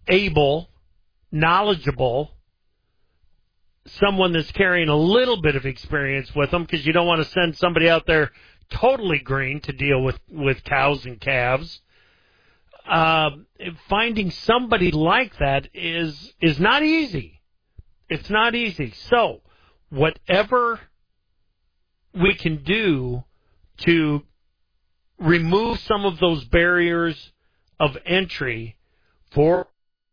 able, knowledgeable, someone that's carrying a little bit of experience with them, because you don't want to send somebody out there totally green to deal with cows and calves. Finding somebody like that is not easy. It's not easy. So whatever we can do to remove some of those barriers of entry for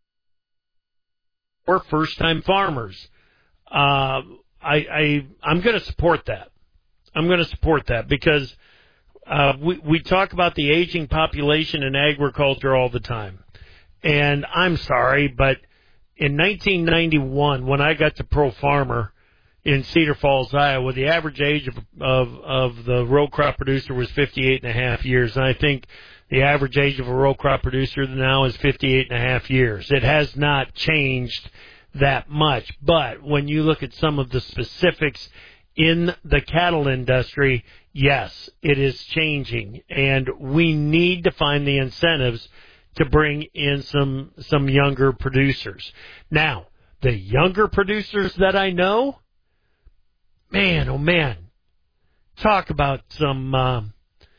first-time farmers, I'm going to support that. I'm going to support that because we talk about the aging population in agriculture all the time. And I'm sorry, but in 1991, when I got to Pro Farmer in Cedar Falls, Iowa, the average age of the row crop producer was 58 and a half years. And I think the average age of a row crop producer now is 58 and a half years. It has not changed that much. But when you look at some of the specifics in the cattle industry, yes, it is changing. And we need to find the incentives to bring in some younger producers. Now, the younger producers that I know, man, oh man, talk about some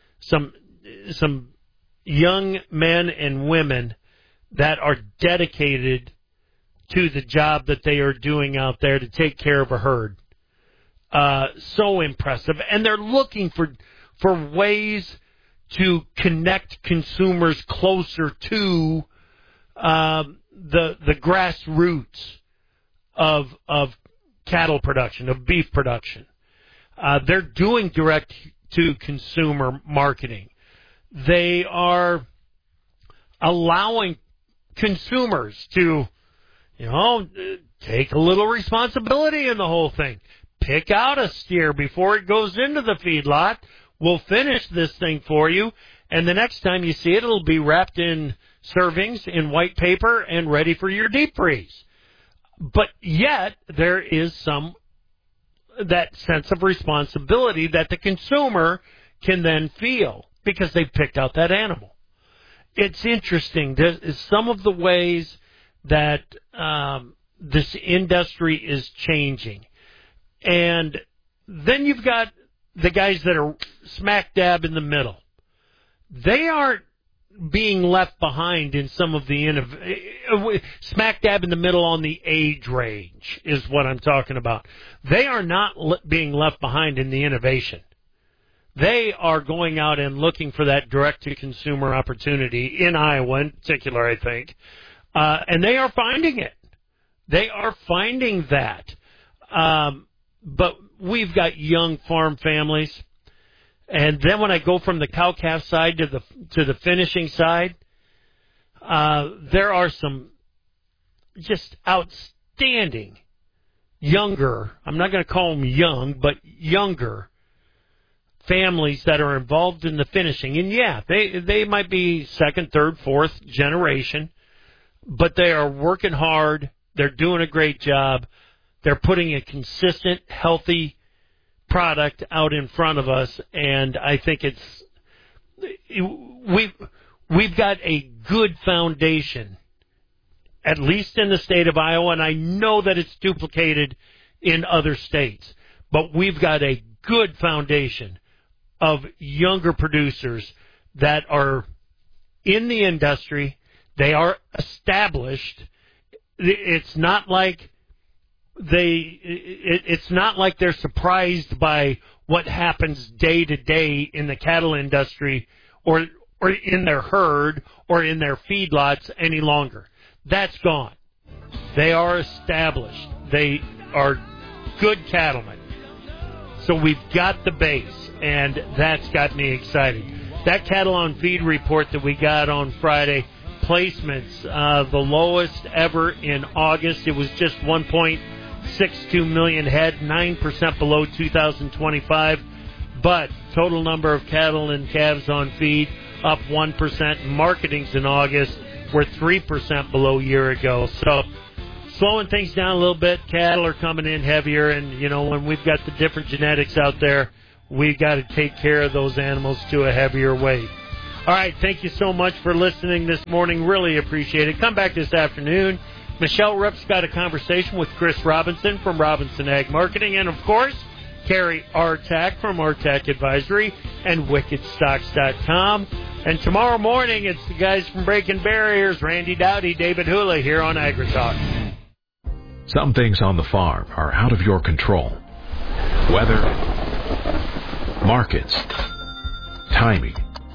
young men and women that are dedicated to the job that they are doing out there to take care of a herd. So impressive. And they're looking for ways to connect consumers closer to the grassroots of cattle production, of beef production. They're doing direct-to-consumer marketing. They are allowing consumers to, take a little responsibility in the whole thing. Pick out a steer before it goes into the feedlot. We'll finish this thing for you, and the next time you see it, it'll be wrapped in servings in white paper and ready for your deep freeze. But yet, there is that sense of responsibility that the consumer can then feel because they've picked out that animal. It's interesting. There's some of the ways that this industry is changing. And then you've got the guys that are smack dab in the middle. They aren't being left behind in some of the smack dab in the middle on the age range is what I'm talking about. They are not being left behind in the innovation. They are going out and looking for that direct-to-consumer opportunity in Iowa in particular, I think. And they are finding it. They are finding that. But we've got young farm families. And then when I go from the cow-calf side to the finishing side, there are some just outstanding younger, I'm not going to call them young, but younger families that are involved in the finishing. And yeah, they might be second, third, fourth generation, but they are working hard. They're doing a great job. They're putting a consistent, healthy product out in front of us, and I think we've got a good foundation, at least in the state of Iowa, and I know that it's duplicated in other states, but we've got a good foundation of younger producers that are in the industry. They are established. It's not like it's not like they're surprised by what happens day to day in the cattle industry or in their herd or in their feedlots any longer. That's gone. They are established. They are good cattlemen. So we've got the base, and that's got me excited. That cattle on feed report that we got on Friday, placements, the lowest ever in August. It was just 1.62 million head, 9% below 2025. But total number of cattle and calves on feed up 1%. Marketings in August were 3% below a year ago. So slowing things down a little bit. Cattle are coming in heavier, and, when we've got the different genetics out there, we've got to take care of those animals to a heavier weight. All right, thank you so much for listening this morning. Really appreciate it. Come back this afternoon. Michelle Rupp's got a conversation with Chris Robinson from Robinson Ag Marketing, and, of course, Carrie Artak from Artak Advisory and WickedStocks.com. And tomorrow morning, it's the guys from Breaking Barriers, Randy Dowdy, David Hula, here on AgriTalk. Some things on the farm are out of your control. Weather, markets, timing.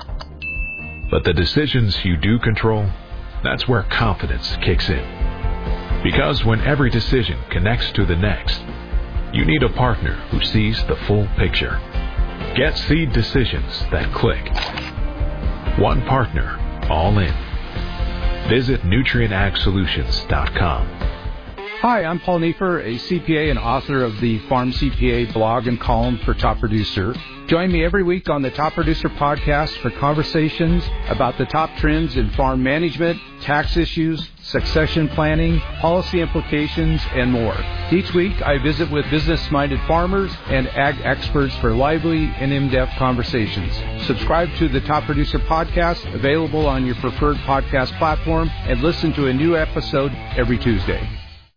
But the decisions you do control, that's where confidence kicks in. Because when every decision connects to the next, you need a partner who sees the full picture. Get seed decisions that click. One partner, all in. Visit NutrientAgSolutions.com. Hi, I'm Paul Neefer, a CPA and author of the Farm CPA blog and column for Top Producer. Join me every week on the Top Producer podcast for conversations about the top trends in farm management, tax issues, succession planning, policy implications, and more. Each week, I visit with business-minded farmers and ag experts for lively and in-depth conversations. Subscribe to the Top Producer podcast, available on your preferred podcast platform, and listen to a new episode every Tuesday.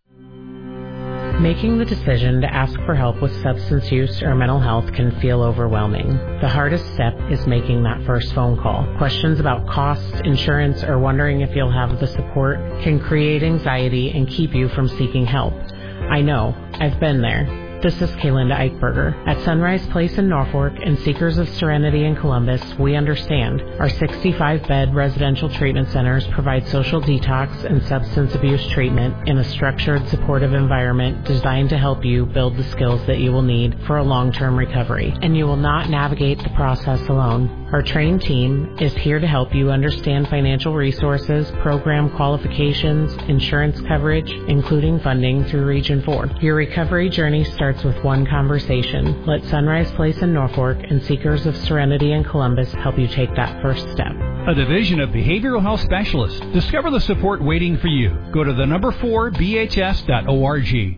Making the decision to ask for help with substance use or mental health can feel overwhelming. The hardest step is making that first phone call. Questions about costs, insurance, or wondering if you'll have the support can create anxiety and keep you from seeking help. I know. I've been there. This is Kaylinda Eichberger. At Sunrise Place in Norfolk and Seekers of Serenity in Columbus, we understand. Our 65-bed residential treatment centers provide social detox and substance abuse treatment in a structured, supportive environment designed to help you build the skills that you will need for a long-term recovery. And you will not navigate the process alone. Our trained team is here to help you understand financial resources, program qualifications, insurance coverage, including funding through Region 4. Your recovery journey starts with one conversation. Let Sunrise Place in Norfolk and Seekers of Serenity in Columbus help you take that first step. A division of behavioral health specialists. Discover the support waiting for you. Go to the number 4bhs.org.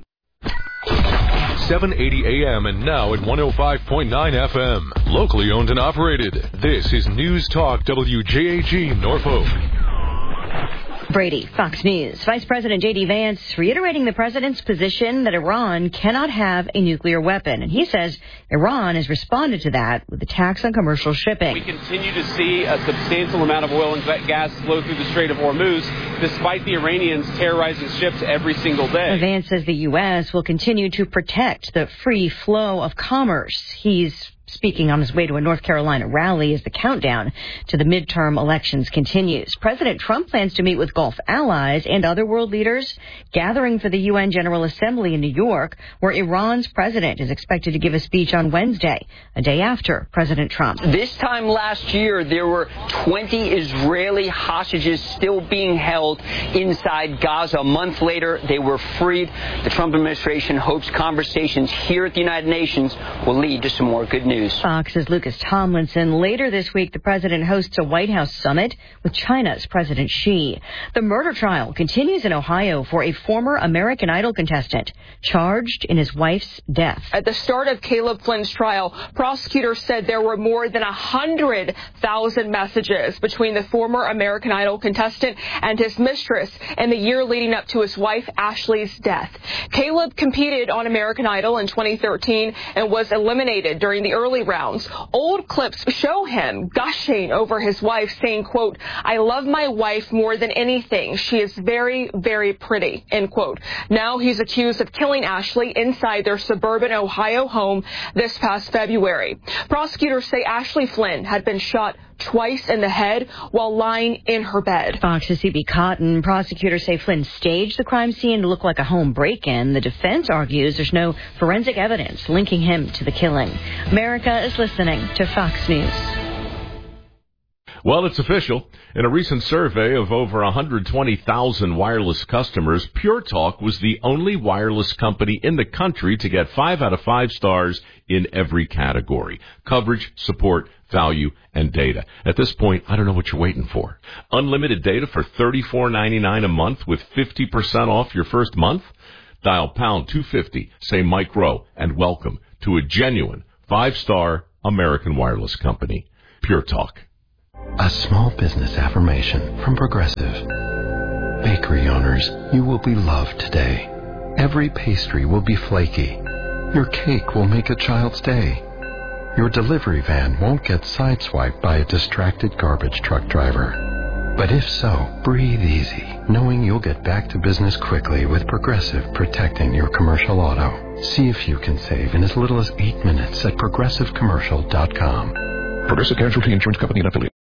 780 AM and now at 105.9 FM. Locally owned and operated. This is News Talk WJAG Norfolk. Brady, Fox News. Vice President J.D. Vance reiterating the president's position that Iran cannot have a nuclear weapon. And he says Iran has responded to that with attacks on commercial shipping. We continue to see a substantial amount of oil and gas flow through the Strait of Hormuz, despite the Iranians terrorizing ships every single day. Vance says the U.S. will continue to protect the free flow of commerce. He's speaking on his way to a North Carolina rally as the countdown to the midterm elections continues. President Trump plans to meet with Gulf allies and other world leaders gathering for the UN General Assembly in New York, where Iran's president is expected to give a speech on Wednesday, a day after President Trump. This time last year, there were 20 Israeli hostages still being held inside Gaza. A month later, they were freed. The Trump administration hopes conversations here at the United Nations will lead to some more good news. Fox's Lucas Tomlinson. Later this week, the president hosts a White House summit with China's President Xi. The murder trial continues in Ohio for a former American Idol contestant charged in his wife's death. At the start of Caleb Flynn's trial, prosecutors said there were more than 100,000 messages between the former American Idol contestant and his mistress in the year leading up to his wife Ashley's death. Caleb competed on American Idol in 2013 and was eliminated during the early rounds. Old clips show him gushing over his wife, saying, quote, "I love my wife more than anything. She is very, very pretty," end quote. Now he's accused of killing Ashley inside their suburban Ohio home this past February. Prosecutors say Ashley Flynn had been shot twice in the head while lying in her bed. Fox's C.B. Cotton. Prosecutors say Flynn staged the crime scene to look like a home break-in. The defense argues there's no forensic evidence linking him to the killing. America is listening to Fox News. Well, it's official. In a recent survey of over 120,000 wireless customers, Pure Talk was the only wireless company in the country to get 5 out of 5 stars in every category: coverage, support, value, and data. At this point, I don't know what you're waiting for. Unlimited data for $34.99 a month with 50% off your first month? Dial pound 250, say Mike Rowe, and welcome to a genuine 5-star American wireless company, Pure Talk. A small business affirmation from Progressive. Bakery owners, you will be loved today. Every pastry will be flaky. Your cake will make a child's day. Your delivery van won't get sideswiped by a distracted garbage truck driver. But if so, breathe easy, knowing you'll get back to business quickly with Progressive protecting your commercial auto. See if you can save in as little as 8 minutes at ProgressiveCommercial.com. Progressive Casualty Insurance Company and affiliates.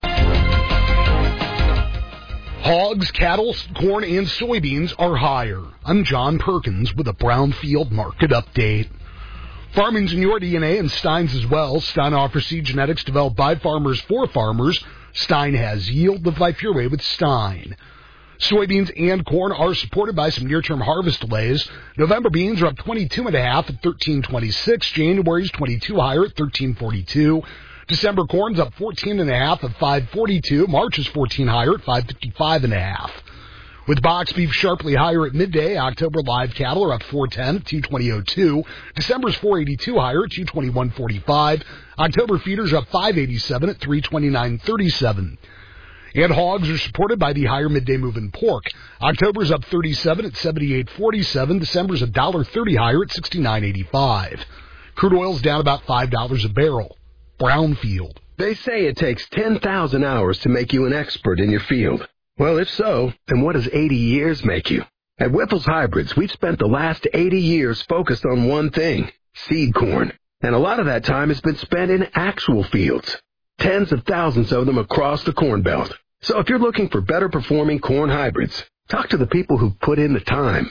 Hogs, cattle, corn, and soybeans are higher. I'm John Perkins with a Brownfield market update. Farming's in your DNA and Stein's as well. Stein offers seed genetics developed by farmers for farmers. Stein has yield. Live life your way with Stein. Soybeans and corn are supported by some near-term harvest delays. November beans are up 22.5 at 13.26. January's 22 higher at 13.42. December corn's up 14.5 at 5.42. March is 14 higher at 5.55.5. With box beef sharply higher at midday, October live cattle are up 4.10 at 2.20.02. December's 4.82 higher at 2.21.45. October feeders up 5.87 at 3.29.37. And hogs are supported by the higher midday move in pork. October's up 37 at 78.47. December's $1.30 higher at 69.85. Crude oil's down about $5 a barrel. Brownfield. They say it takes 10,000 hours to make you an expert in your field. Well, if so, then what does 80 years make you? At Whipple's Hybrids, we've spent the last 80 years focused on one thing, seed corn. And a lot of that time has been spent in actual fields. Tens of thousands of them across the Corn Belt. So if you're looking for better performing corn hybrids, talk to the people who've put in the time.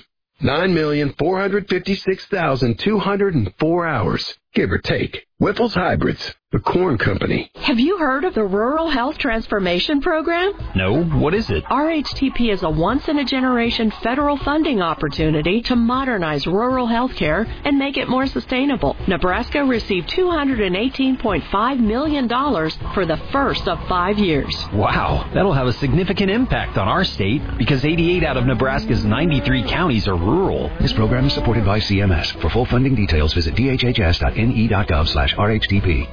9,456,204 hours, give or take. Whipple's Hybrids, the corn company. Have you heard of the Rural Health Transformation Program? No, what is it? RHTP is a once-in-a-generation federal funding opportunity to modernize rural health care and make it more sustainable. Nebraska received $218.5 million for the first of 5 years. Wow, that'll have a significant impact on our state because 88 out of Nebraska's 93 counties are rural. This program is supported by CMS. For full funding details, visit dhhs.ne.gov/RHTP.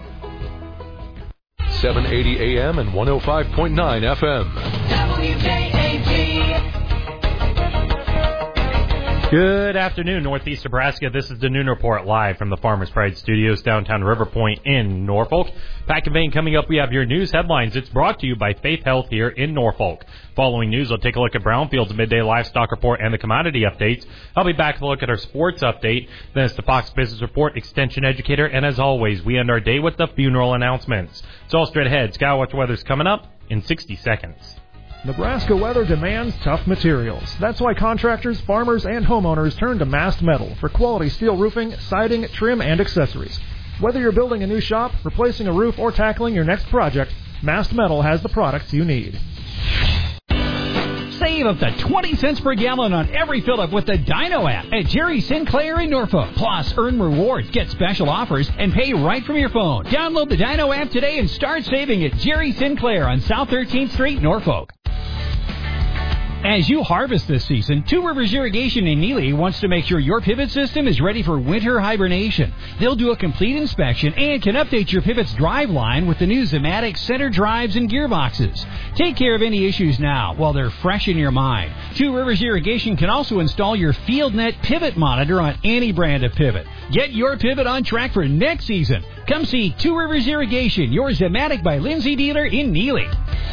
780 AM and 105.9 FM. Good afternoon, Northeast Nebraska. This is the Noon Report live from the Farmers Pride Studios, downtown River Point in Norfolk. Pack and Vein coming up, we have your news headlines. It's brought to you by Faith Health here in Norfolk. Following news, we'll take a look at Brownfield's midday livestock report and the commodity updates. I'll be back to look at our sports update. Then it's the Fox Business Report, Extension Educator, and as always, we end our day with the funeral announcements. So all straight ahead, Skywatch weather's coming up in 60 seconds. Nebraska weather demands tough materials. That's why contractors, farmers, and homeowners turn to Mast Metal for quality steel roofing, siding, trim, and accessories. Whether you're building a new shop, replacing a roof, or tackling your next project, Mast Metal has the products you need. Save up to 20 cents per gallon on every fill-up with the Dino app at Jerry Sinclair in Norfolk. Plus, earn rewards, get special offers, and pay right from your phone. Download the Dino app today and start saving at Jerry Sinclair on South 13th Street, Norfolk. As you harvest this season, Two Rivers Irrigation in Neely wants to make sure your pivot system is ready for winter hibernation. They'll do a complete inspection and can update your pivot's drive line with the new Zematic center drives and gearboxes. Take care of any issues now while they're fresh in your mind. Two Rivers Irrigation can also install your FieldNet pivot monitor on any brand of pivot. Get your pivot on track for next season. Come see Two Rivers Irrigation, your Zematic by Lindsay dealer in Neely.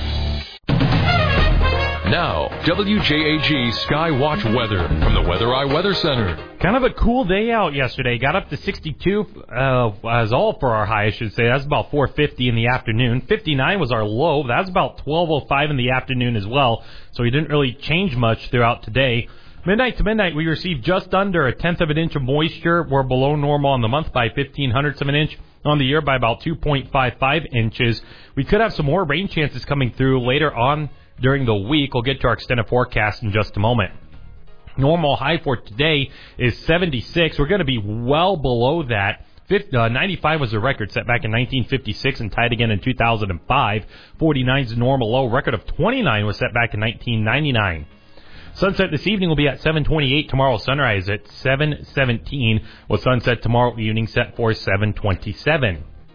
Now, WJAG Skywatch weather from the Weather Eye Weather Center. Kind of a cool day out yesterday. Got up to 62 as all for our high, I should say. That's about 4:50 in the afternoon. 59 was our low. That's about 12:05 in the afternoon as well. So we didn't really change much throughout today. Midnight to midnight, we received just under 1/10 of an inch of moisture. We're below normal on the month by 0.15 of an inch. On the year by about 2.55 inches. We could have some more rain chances coming through later on during the week. We'll get to our extended forecast in just a moment. Normal high for today is 76. We're going to be well below that. 95 was a record set back in 1956 and tied again in 2005. 49 is the normal low. Record of 29 was set back in 1999. Sunset this evening will be at 7:28. Tomorrow sunrise at 7:17. With sunset tomorrow evening set for 7:27.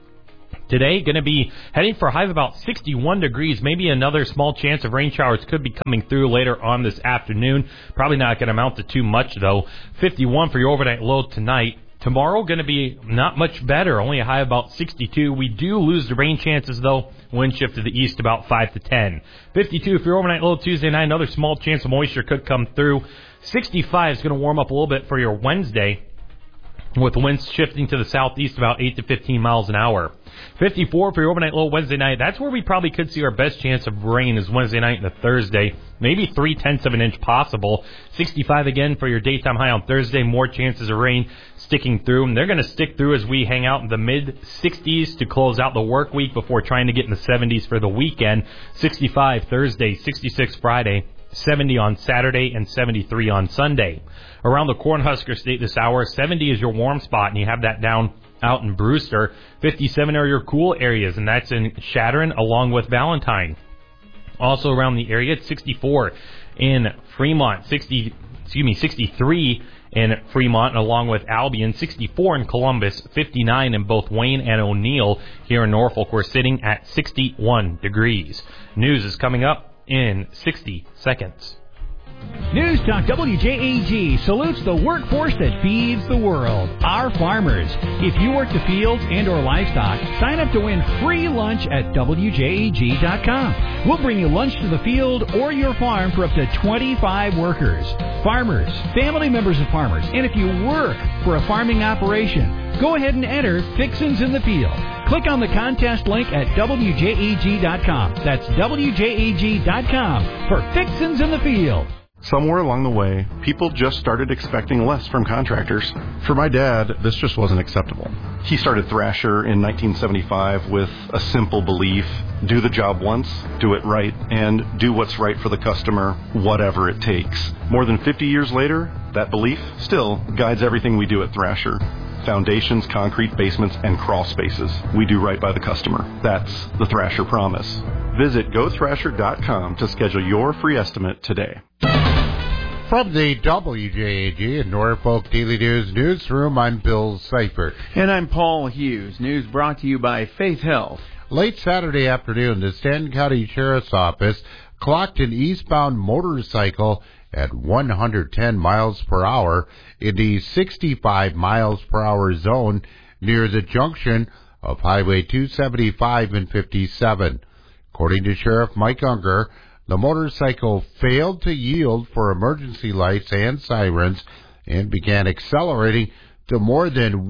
Today, going to be heading for a high of about 61 degrees. Maybe another small chance of rain showers could be coming through later on this afternoon. Probably not going to amount to too much, though. 51 for your overnight low tonight. Tomorrow going to be not much better, only a high of about 62. We do lose the rain chances, though. Wind shift to the east about 5 to 10. 52 for your overnight low Tuesday night. Another small chance of moisture could come through. 65 is going to warm up a little bit for your Wednesday, with winds shifting to the southeast about 8 to 15 miles an hour. 54 for your overnight low Wednesday night. That's where we probably could see our best chance of rain is Wednesday night and the Thursday. Maybe 0.3 of an inch possible. 65 again for your daytime high on Thursday. More chances of rain sticking through. And they're going to stick through as we hang out in the mid-60s to close out the work week before trying to get in the 70s for the weekend. 65 Thursday, 66 Friday. 70 on Saturday, and 73 on Sunday. Around the Cornhusker State this hour, 70 is your warm spot, and you have that down out in Brewster. 57 are your cool areas, and that's in Chadron along with Valentine. Also around the area, it's 64 in Fremont, 63 in Fremont along with Albion, 64 in Columbus, 59 in both Wayne and O'Neill. Here in Norfolk, we're sitting at 61 degrees. News is coming up in 60 seconds. News Talk WJAG salutes the workforce that feeds the world, our farmers. If you work the fields and or livestock, sign up to win free lunch at WJAG.com. We'll bring you lunch to the field or your farm for up to 25 workers. Farmers, family members of farmers, and if you work for a farming operation, go ahead and enter Fixins in the Field. Click on the contest link at WJAG.com. That's WJAG.com for Fixins in the Field. Somewhere along the way, people just started expecting less from contractors. For my dad, this just wasn't acceptable. He started Thrasher in 1975 with a simple belief: do the job once, do it right, and do what's right for the customer, whatever it takes. More than 50 years later, that belief still guides everything we do at Thrasher. Foundations, concrete, basements, and crawl spaces. We do right by the customer. That's the Thrasher promise. Visit GoThrasher.com to schedule your free estimate today. From the WJAG and Norfolk Daily News newsroom, I'm Bill Seifert. And I'm Paul Hughes. News brought to you by Faith Health. Late Saturday afternoon, the Stanton County Sheriff's Office clocked an eastbound motorcycle at 110 miles per hour in the 65 miles per hour zone near the junction of Highway 275 and 57. According to Sheriff Mike Unger, the motorcycle failed to yield for emergency lights and sirens and began accelerating to more than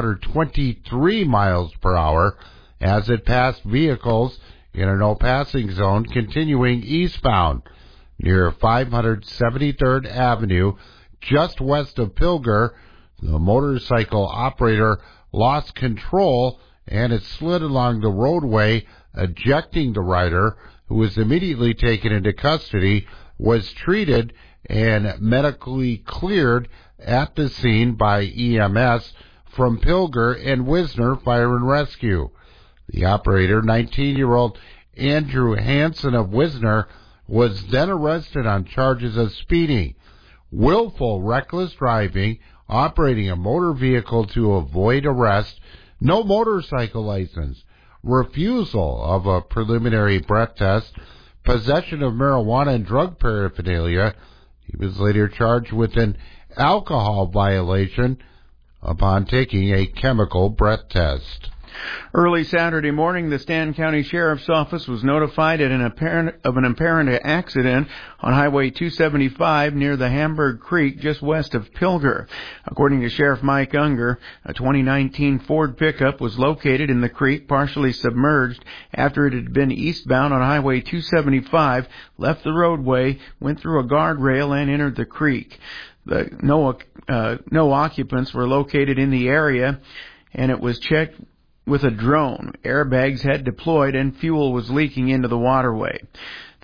123 miles per hour as it passed vehicles in a no-passing zone continuing eastbound. Near 573rd Avenue, just west of Pilger, the motorcycle operator lost control and it slid along the roadway, ejecting the rider, who was immediately taken into custody, was treated and medically cleared at the scene by EMS from Pilger and Wisner Fire and Rescue. The operator, 19-year-old Andrew Hansen of Wisner, was then arrested on charges of speeding, willful reckless driving, operating a motor vehicle to avoid arrest, no motorcycle license, refusal of a preliminary breath test, possession of marijuana and drug paraphernalia. He was later charged with an alcohol violation upon taking a chemical breath test. Early Saturday morning, the Stanton County Sheriff's Office was notified of an apparent accident on Highway 275 near the Hamburg Creek, just west of Pilger. According to Sheriff Mike Unger, a 2019 Ford pickup was located in the creek, partially submerged, after it had been eastbound on Highway 275, left the roadway, went through a guardrail, and entered the creek. No occupants were located in the area, and it was checked with a drone. Airbags had deployed and fuel was leaking into the waterway.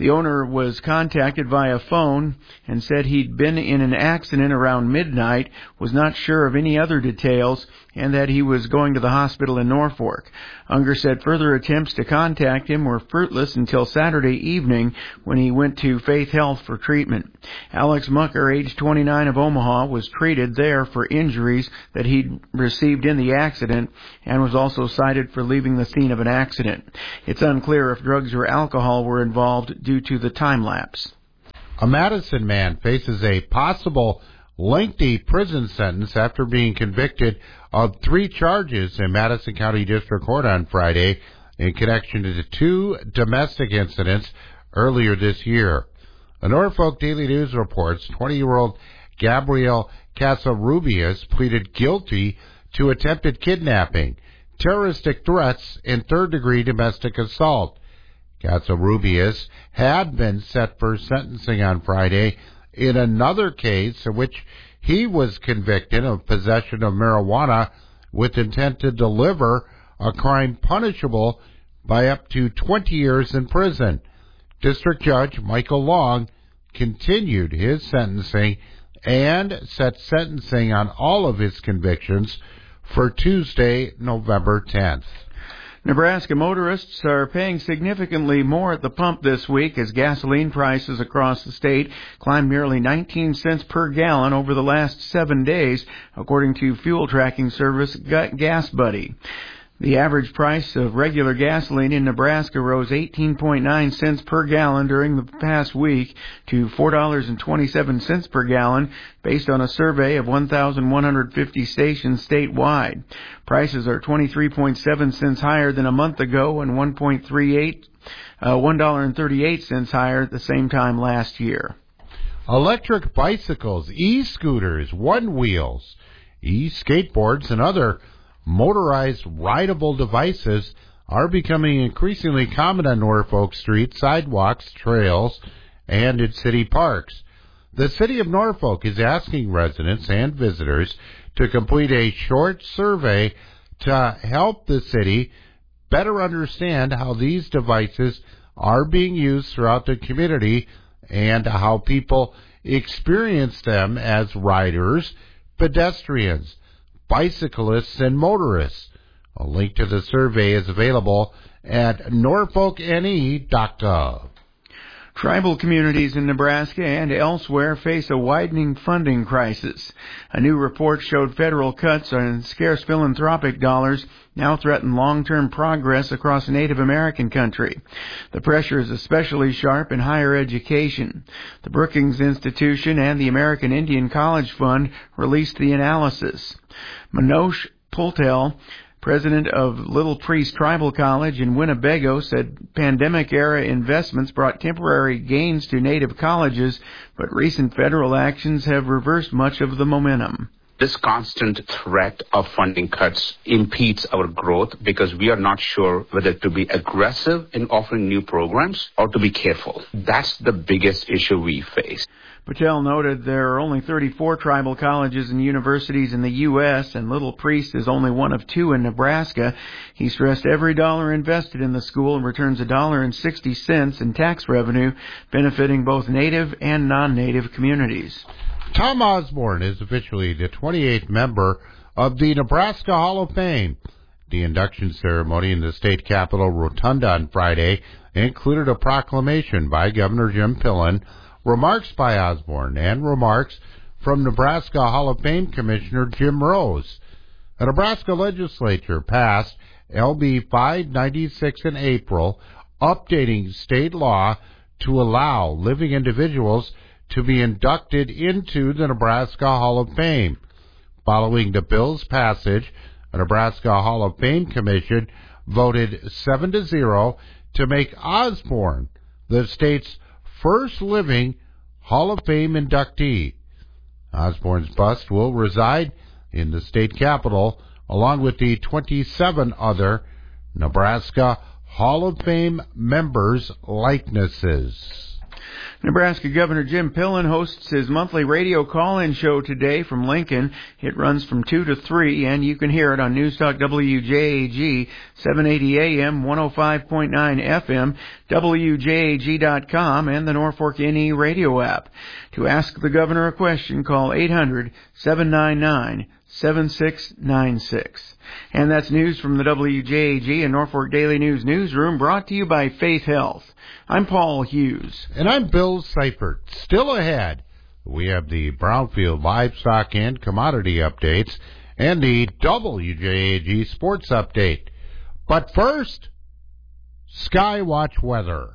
The owner was contacted via phone and said he'd been in an accident around midnight, was not sure of any other details, and that he was going to the hospital in Norfolk. Unger said further attempts to contact him were fruitless until Saturday evening when he went to Faith Health for treatment. Alex Mucker, age 29 of Omaha, was treated there for injuries that he'd received in the accident and was also cited for leaving the scene of an accident. It's unclear if drugs or alcohol were involved due to the time lapse. A Madison man faces a possible lengthy prison sentence after being convicted of 3 charges in Madison County District Court on Friday in connection to 2 domestic incidents earlier this year. The Norfolk Daily News reports 20-year-old Gabriel Casarubias pleaded guilty to attempted kidnapping, terroristic threats, and third-degree domestic assault. Casarubias had been set for sentencing on Friday in another case in which he was convicted of possession of marijuana with intent to deliver, a crime punishable by up to 20 years in prison. District Judge Michael Long continued his sentencing and set sentencing on all of his convictions for Tuesday, November 10th. Nebraska motorists are paying significantly more at the pump this week as gasoline prices across the state climbed nearly 19 cents per gallon over the last 7 days, according to fuel tracking service Gas Buddy. The average price of regular gasoline in Nebraska rose 18.9 cents per gallon during the past week to $4.27 per gallon, based on a survey of 1,150 stations statewide. Prices are 23.7 cents higher than a month ago and $1.38 higher at the same time last year. Electric bicycles, e-scooters, one-wheels, e-skateboards, and other motorized rideable devices are becoming increasingly common on Norfolk streets, sidewalks, trails, and in city parks. The City of Norfolk is asking residents and visitors to complete a short survey to help the city better understand how these devices are being used throughout the community and how people experience them as riders, pedestrians, bicyclists, and motorists. A link to the survey is available at norfolkne.gov. Tribal communities in Nebraska and elsewhere face a widening funding crisis. A new report showed federal cuts on scarce philanthropic dollars now threaten long-term progress across Native American country. The pressure is especially sharp in higher education. The Brookings Institution and the American Indian College Fund released the analysis. Manoj Pultel, president of Little Priest Tribal College in Winnebago, said pandemic-era investments brought temporary gains to Native colleges, but recent federal actions have reversed much of the momentum. This constant threat of funding cuts impedes our growth because we are not sure whether to be aggressive in offering new programs or to be careful. That's the biggest issue we face. Patel noted there are only 34 tribal colleges and universities in the U.S., and Little Priest is only one of 2 in Nebraska. He stressed every dollar invested in the school returns $1.60 in tax revenue, benefiting both Native and non-Native communities. Tom Osborne is officially the 28th member of the Nebraska Hall of Fame. The induction ceremony in the state capitol rotunda on Friday included a proclamation by Governor Jim Pillen, remarks by Osborne, and remarks from Nebraska Hall of Fame Commissioner Jim Rose. The Nebraska legislature passed LB 596 in April, updating state law to allow living individuals to be inducted into the Nebraska Hall of Fame. Following the bill's passage, the Nebraska Hall of Fame Commission voted 7-0 to make Osborne the state's first living Hall of Fame inductee. Osborne's bust will reside in the state capitol along with the 27 other Nebraska Hall of Fame members' likenesses. Nebraska Governor Jim Pillen hosts his monthly radio call-in show today from Lincoln. It runs from 2 to 3, and you can hear it on Newstalk WJAG, 780 AM, 105.9 FM, WJAG.com, and the Norfolk NE radio app. To ask the governor a question, call 800-799-7696. And that's news from the WJAG and Norfolk Daily News newsroom, brought to you by Faith Health. I'm Paul Hughes. And I'm Bill Seifert. Still ahead, we have the Brownfield livestock and commodity updates and the WJAG sports update. But first, Skywatch weather.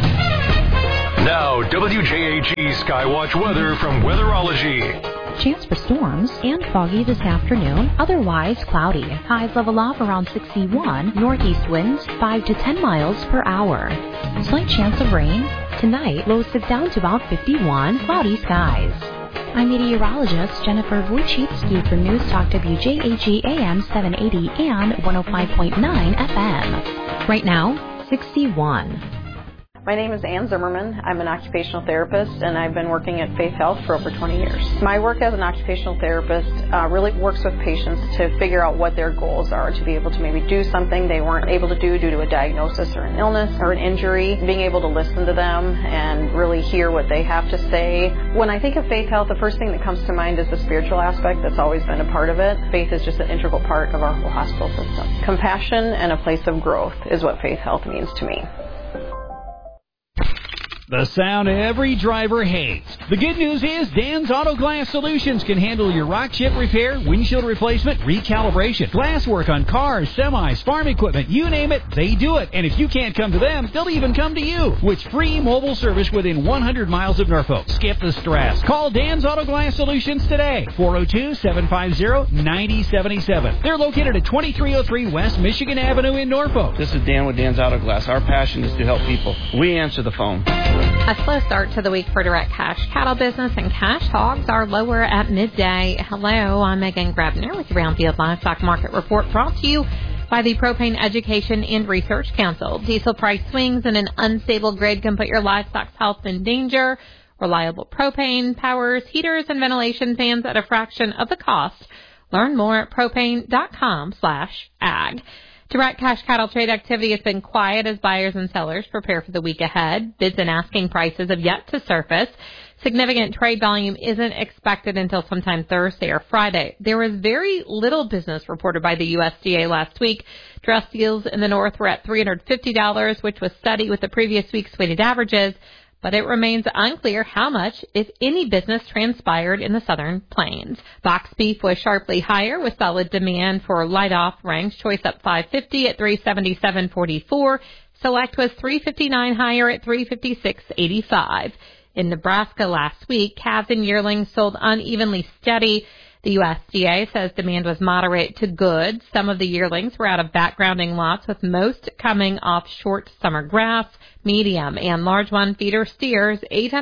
Now, WJAG Skywatch weather from Weatherology. Chance for storms and foggy this afternoon. Otherwise cloudy. Highs level off around 61. Northeast winds 5 to 10 miles per hour. Slight chance of rain. Tonight, lows dip down to about 51. Cloudy skies. I'm meteorologist Jennifer Wojcicki for News Talk WJAG AM 780 and 105.9 FM. Right now, 61. My name is Ann Zimmerman. I'm an occupational therapist, and I've been working at Faith Health for over 20 years. My work as an occupational therapist really works with patients to figure out what their goals are, to be able to maybe do something they weren't able to do due to a diagnosis or an illness or an injury, being able to listen to them and really hear what they have to say. When I think of Faith Health, the first thing that comes to mind is the spiritual aspect that's always been a part of it. Faith is just an integral part of our whole hospital system. Compassion and a place of growth is what Faith Health means to me. The sound every driver hates. The good news is Dan's Auto Glass Solutions can handle your rock chip repair, windshield replacement, recalibration, glass work on cars, semis, farm equipment, you name it, they do it. And if you can't come to them, they'll even come to you with free mobile service within 100 miles of Norfolk. Skip the stress. Call Dan's Auto Glass Solutions today, 402-750-9077. They're located at 2303 West Michigan Avenue in Norfolk. This is Dan with Dan's Auto Glass. Our passion is to help people. We answer the phone. A slow start to the week for direct cash cattle business, and cash hogs are lower at midday. Hello, I'm Megan Grabner with the Brownfield Livestock Market Report, brought to you by the Propane Education and Research Council. Diesel price swings and an unstable grid can put your livestock's health in danger. Reliable propane powers heaters and ventilation fans at a fraction of the cost. Learn more at propane.com/ag. Direct cash cattle trade activity has been quiet as buyers and sellers prepare for the week ahead. Bids and asking prices have yet to surface. Significant trade volume isn't expected until sometime Thursday or Friday. There was very little business reported by the USDA last week. Dress deals in the north were at $350, which was steady with the previous week's weighted averages, but it remains unclear how much, if any, business transpired in the southern plains. Box beef was sharply higher with solid demand for light off-range. Choice up $5.50 at $377.44. Select was $3.59 higher at $356.85. In Nebraska last week, calves and yearlings sold unevenly steady. The USDA says demand was moderate to good. Some of the yearlings were out of backgrounding lots, with most coming off short summer grass. Medium and large one feeder steers,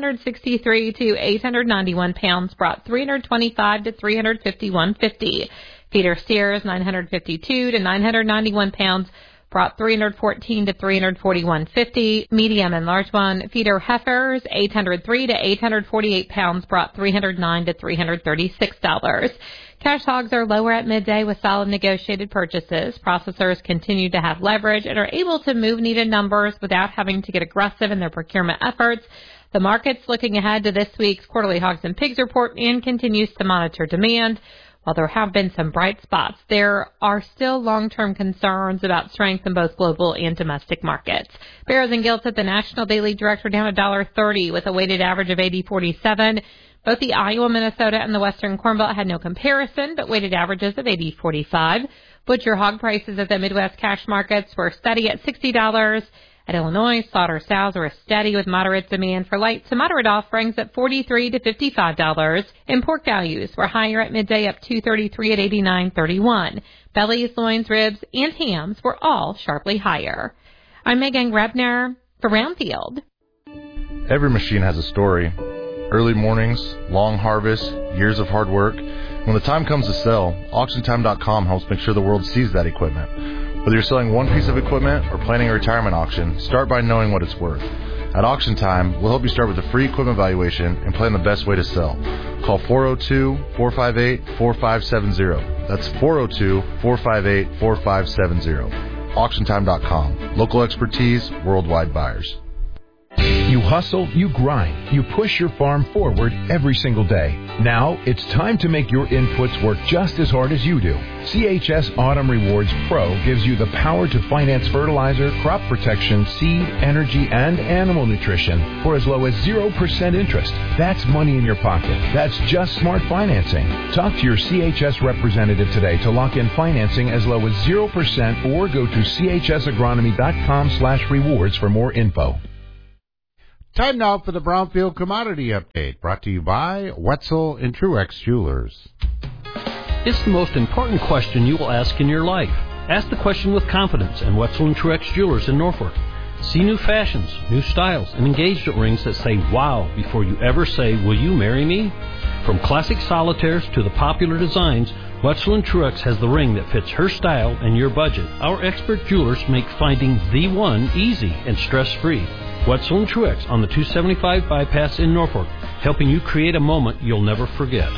863 to 891 pounds, brought 325 to 351.50. Feeder steers, 952 to 991 pounds, brought 314 to 341.50. Medium and large one feeder heifers, 803 to 848 pounds, brought 309 to $336. Cash hogs are lower at midday with solid negotiated purchases. Processors continue to have leverage and are able to move needed numbers without having to get aggressive in their procurement efforts. The market's looking ahead to this week's quarterly hogs and pigs report and continues to monitor demand. While there have been some bright spots, there are still long-term concerns about strength in both global and domestic markets. Barrows and Gilts at the National Daily Direct are down $1.30 with a weighted average of 80.47. Both the Iowa, Minnesota, and the Western Corn Belt had no comparison, but weighted averages of 80.45. Butcher hog prices at the Midwest cash markets were steady at $60. At Illinois, slaughter sows were steady with moderate demand for light to moderate offerings at $43 to $55. And pork values were higher at midday, up $2.33 at $89.31. Bellies, loins, ribs, and hams were all sharply higher. I'm Megan Grebner for Brownfield. Every machine has a story. Early mornings, long harvests, years of hard work. When the time comes to sell, AuctionTime.com helps make sure the world sees that equipment. Whether you're selling one piece of equipment or planning a retirement auction, start by knowing what it's worth. At Auction Time, we'll help you start with a free equipment evaluation and plan the best way to sell. Call 402-458-4570. That's 402-458-4570. AuctionTime.com. Local expertise, worldwide buyers. You hustle, you grind, you push your farm forward every single day. Now, it's time to make your inputs work just as hard as you do. CHS Autumn Rewards Pro gives you the power to finance fertilizer, crop protection, seed, energy, and animal nutrition for as low as 0% interest. That's money in your pocket. That's just smart financing. Talk to your CHS representative today to lock in financing as low as 0% or go to chsagronomy.com/rewards for more info. Time now for the Brownfield Commodity Update, brought to you by Wetzel and Truex Jewelers. It's the most important question you will ask in your life. Ask the question with confidence at Wetzel and Truex Jewelers in Norfolk. See new fashions, new styles, and engagement rings that say wow before you ever say, will you marry me? From classic solitaires to the popular designs, Wetzel and Truex has the ring that fits her style and your budget. Our expert jewelers make finding the one easy and stress-free. Wetzel and Truex on the 275 bypass in Norfolk, helping you create a moment you'll never forget.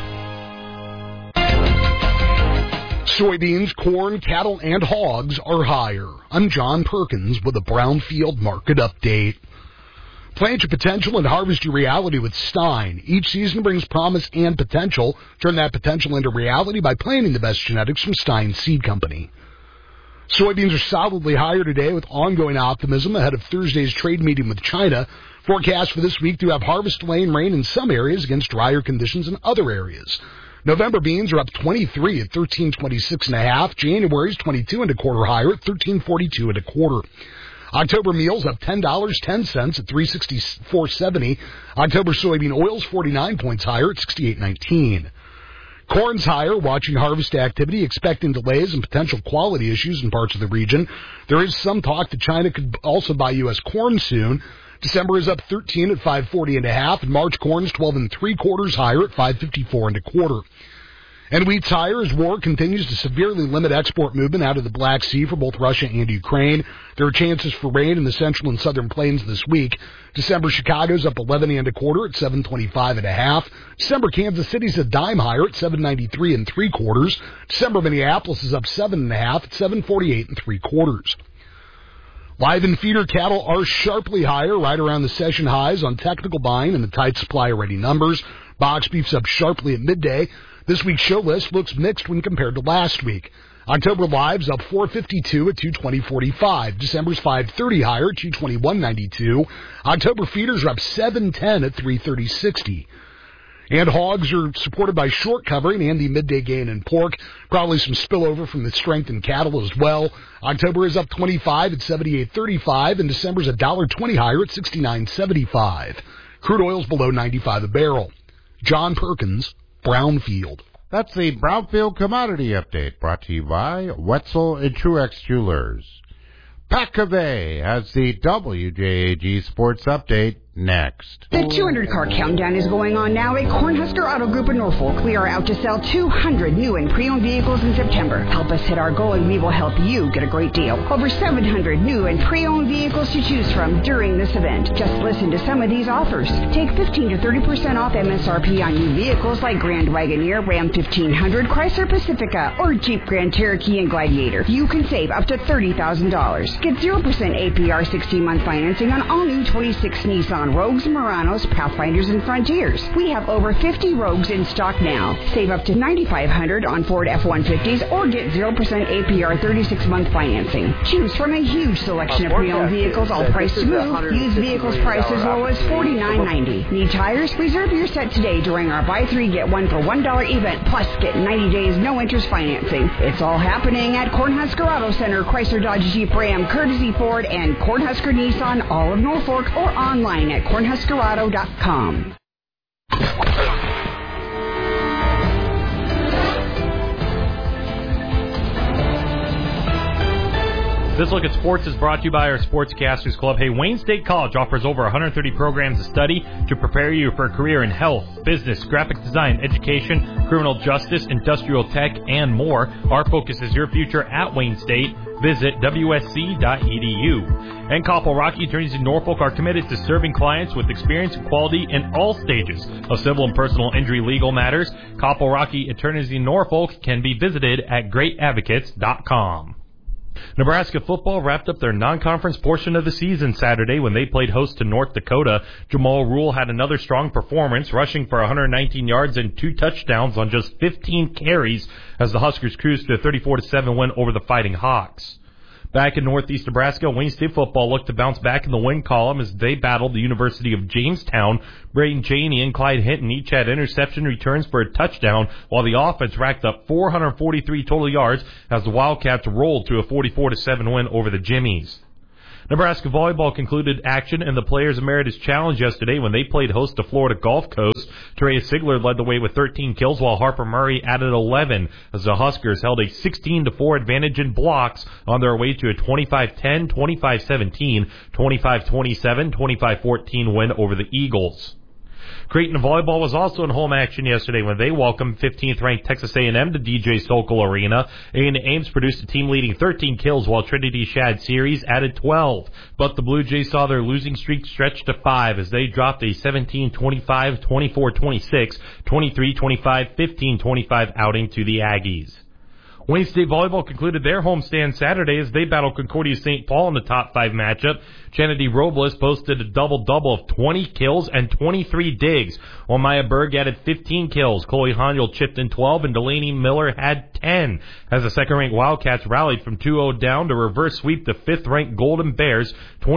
Soybeans, corn, cattle, and hogs are higher. I'm John Perkins with a Brownfield Market Update. Plant your potential and harvest your reality with Stein. Each season brings promise and potential. Turn that potential into reality by planting the best genetics from Stein Seed Company. Soybeans are solidly higher today with ongoing optimism ahead of Thursday's trade meeting with China. Forecasts for this week do have harvest delay and rain in some areas against drier conditions in other areas. November beans are up 23 at 13.26.5. January's 22 and a quarter higher at 13.42 and a quarter. October meals up $10.10 at 364.70. October soybean oils 49 points higher at 68.19. Corn's higher, watching harvest activity, expecting delays and potential quality issues in parts of the region. There is some talk that China could also buy U.S. corn soon. December is up 13 at 540.5, and March corn's 12 3/4 higher at 554 1/4. And wheat's higher as war continues to severely limit export movement out of the Black Sea for both Russia and Ukraine. There are chances for rain in the central and southern plains this week. December Chicago's up 11 1/4 at 725 1/2. December Kansas City's a dime higher at 793 3/4. December Minneapolis is up 7 1/2 at 748 3/4. Live and feeder cattle are sharply higher, right around the session highs on technical buying and the tight supply already numbers. Box beef's up sharply at midday. This week's show list looks mixed when compared to last week. October live's up 452 at 220.45. December's 530 higher at 221.92. October feeders are up 710 at 330.60. And hogs are supported by short covering and the midday gain in pork. Probably some spillover from the strength in cattle as well. October is up 25 at 78.35, and December's $1.20 higher at 69.75. Crude oil's below 95 a barrel. John Perkins, Brownfield. That's the Brownfield Commodity Update, brought to you by Wetzel and Truex Jewelers. Pat Cavey has the WJAG Sports Update next. The 200-car countdown is going on now at Cornhusker Auto Group in Norfolk. We are out to sell 200 new and pre-owned vehicles in September. Help us hit our goal and we will help you get a great deal. Over 700 new and pre-owned vehicles to choose from during this event. Just listen to some of these offers. Take 15 to 30% off MSRP on new vehicles like Grand Wagoneer, Ram 1500, Chrysler Pacifica, or Jeep Grand Cherokee and Gladiator. You can save up to $30,000. Get 0% APR 16-month financing on all new 26 Nissan Rogues, Muranos, Pathfinders, and Frontiers. We have over 50 Rogues in stock now. Save up to $9,500 on Ford F-150s or get 0% APR 36-month financing. Choose from a huge selection of pre-owned vehicles, all priced to move. Used vehicles priced as low as $49.90. Need tires? Reserve your set today during our buy 3 get 1 for $1 event, plus get 90 days no interest financing. It's all happening at Cornhusker Auto Center, Chrysler Dodge Jeep Ram, Courtesy Ford, and Cornhusker Nissan, all of Norfolk, or online at cornhuskerauto.com. This Look at Sports is brought to you by our Sportscasters Club. Hey, Wayne State College offers over 130 programs of study to prepare you for a career in health, business, graphic design, education, criminal justice, industrial tech, and more. Our focus is your future at Wayne State. Visit WSC.edu. And Koppel Rocky attorneys in Norfolk are committed to serving clients with experience and quality in all stages of civil and personal injury legal matters. Koppel Rocky attorneys in Norfolk can be visited at greatadvocates.com. Nebraska football wrapped up their non-conference portion of the season Saturday when they played host to North Dakota. Jamal Rule had another strong performance, rushing for 119 yards and 2 touchdowns on just 15 carries as the Huskers cruised to a 34-7 win over the Fighting Hawks. Back in Northeast Nebraska, Wayne State football looked to bounce back in the win column as they battled the University of Jamestown. Braden Janey and Clyde Hinton each had interception returns for a touchdown, while the offense racked up 443 total yards as the Wildcats rolled to a 44-7 win over the Jimmies. Nebraska volleyball concluded action in the Players Emeritus Challenge yesterday when they played host to Florida Gulf Coast. Terea Sigler led the way with 13 kills, while Harper Murray added 11 as the Huskers held a 16-4 advantage in blocks on their way to a 25-10, 25-17, 25-27, 25-14 win over the Eagles. Creighton volleyball was also in home action yesterday when they welcomed 15th-ranked Texas A&M to DJ Sokol Arena. A&M Ames produced a team-leading 13 kills, while Trinity Shad Series added 12. But the Blue Jays saw their losing streak stretch to 5 as they dropped a 17-25, 24-26, 23-25, 15-25 outing to the Aggies. Wayne State Volleyball concluded their homestand Saturday as they battled Concordia St. Paul in the top 5 matchup. Kennedy Robles posted a double-double of 20 kills and 23 digs, while Maya Berg added 15 kills. Chloe Haniel chipped in 12, and Delaney Miller had 10, as the second-ranked Wildcats rallied from 2-0 down to reverse sweep the 5th-ranked Golden Bears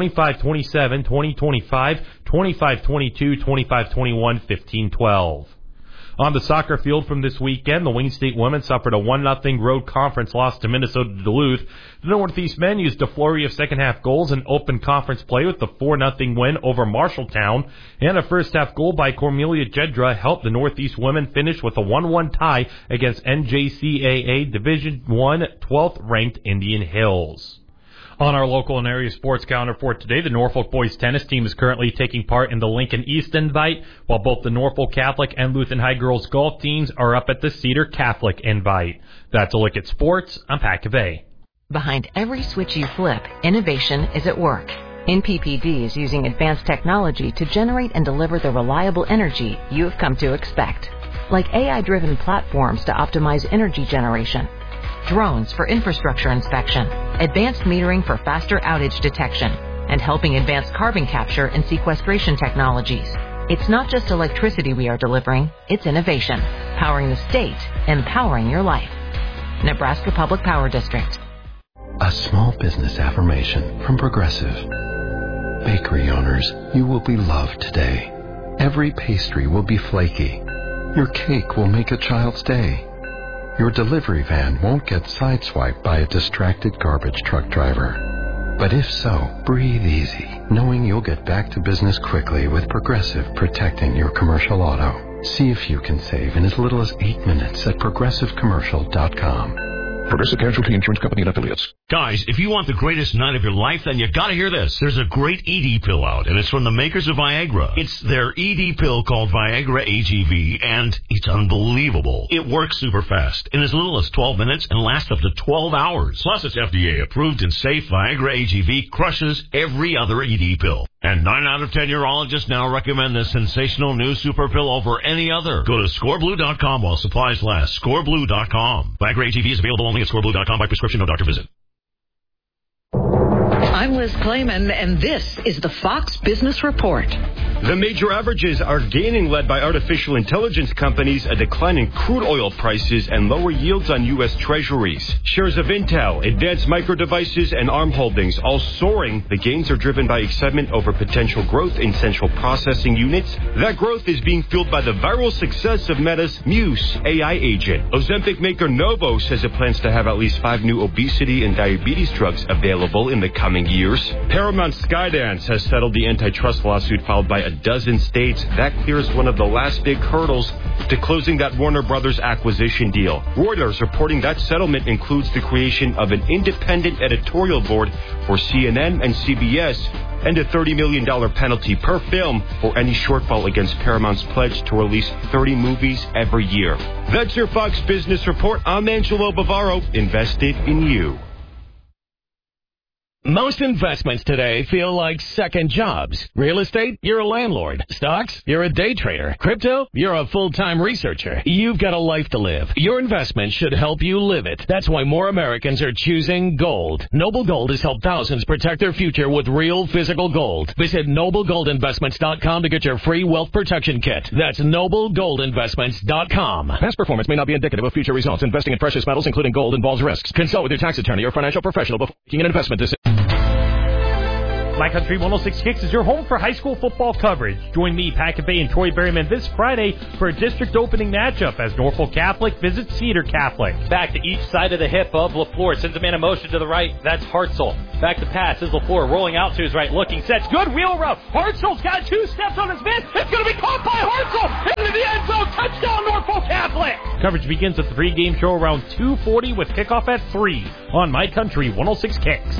25-27, 20-25, 25-22, 25-21, 15-12. On the soccer field from this weekend, the Wayne State women suffered a 1-0 road conference loss to Minnesota Duluth. The Northeast men used a flurry of second-half goals and open conference play with the 4-0 win over Marshalltown. And a first-half goal by Cornelia Jedra helped the Northeast women finish with a 1-1 tie against NJCAA Division I 12th-ranked Indian Hills. On our local and area sports calendar for today, the Norfolk boys tennis team is currently taking part in the Lincoln East Invite, while both the Norfolk Catholic and Lutheran High girls golf teams are up at the Cedar Catholic Invite. That's a look at sports. I'm Pat Cavay. Behind every switch you flip, innovation is at work. NPPD is using advanced technology to generate and deliver the reliable energy you've come to expect, like AI-driven platforms to optimize energy generation, drones for infrastructure inspection, advanced metering for faster outage detection, and helping advance carbon capture and sequestration technologies. It's not just electricity we are delivering, it's innovation, powering the state, empowering your life. Nebraska Public Power District. A small business affirmation from Progressive. Bakery owners, you will be loved today. Every pastry will be flaky. Your cake will make a child's day. Your delivery van won't get sideswiped by a distracted garbage truck driver. But if so, breathe easy, knowing you'll get back to business quickly with Progressive protecting your commercial auto. See if you can save in as little as 8 minutes at progressivecommercial.com. Progressive Casualty Insurance Company and Affiliates. Guys, if you want the greatest night of your life, then you gotta hear this. There's a great ED pill out, and it's from the makers of Viagra. It's their ED pill called Viagra AGV, and it's unbelievable. It works super fast, in as little as 12 minutes, and lasts up to 12 hours. Plus, it's FDA approved and safe. Viagra AGV crushes every other ED pill. And 9 out of 10 urologists now recommend this sensational new super pill over any other. Go to scoreblue.com while supplies last. Scoreblue.com. Viagra AGV is available only at scoreblue.com by prescription, no doctor visit. I'm Liz Clayman, and this is the Fox Business Report. The major averages are gaining, led by artificial intelligence companies, a decline in crude oil prices, and lower yields on U.S. Treasuries. Shares of Intel, Advanced Micro Devices, and ARM Holdings all soaring. The gains are driven by excitement over potential growth in central processing units. That growth is being fueled by the viral success of Meta's Muse AI agent. Ozempic maker Novo says it plans to have at least 5 new obesity and diabetes drugs available in the coming years. Paramount Skydance has settled the antitrust lawsuit filed by dozen states, that clears one of the last big hurdles to closing that Warner Brothers acquisition deal. Reuters reporting that settlement includes the creation of an independent editorial board for CNN and CBS and a $30 million penalty per film for any shortfall against Paramount's pledge to release 30 movies every year. That's your Fox Business Report. I'm Angelo Bavaro, invested in you. Most investments today feel like second jobs. Real estate, you're a landlord. Stocks, you're a day trader. Crypto, you're a full-time researcher. You've got a life to live. Your investment should help you live it. That's why more Americans are choosing gold. Noble Gold has helped thousands protect their future with real physical gold. Visit NobleGoldInvestments.com to get your free wealth protection kit. That's NobleGoldInvestments.com. Past performance may not be indicative of future results. Investing in precious metals, including gold, involves risks. Consult with your tax attorney or financial professional before making an investment decision. My Country 106 Kicks is your home for high school football coverage. Join me, Packet Bay, and Troy Berryman this Friday for a district opening matchup as Norfolk Catholic visits Cedar Catholic. Back to each side of the hip of LaFleur. Sends a man in motion to the right. That's Hartzell. Back to pass is LaFleur rolling out to his right, looking, sets. Good wheel route. Hartzell's got 2 steps on his man. It's going to be caught by Hartzell into the end zone. Touchdown, Norfolk Catholic. Coverage begins at the pregame show around 2:40 with kickoff at 3 on My Country 106 Kicks.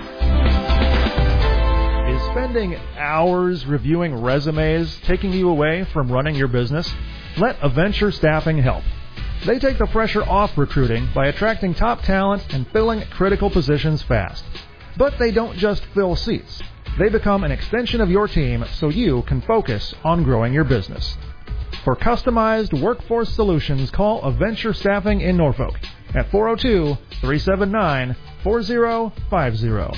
Is spending hours reviewing resumes taking you away from running your business? Let Aventure Staffing help. They take the pressure off recruiting by attracting top talent and filling critical positions fast. But they don't just fill seats. They become an extension of your team so you can focus on growing your business. For customized workforce solutions, call Aventure Staffing in Norfolk at 402-379-4050.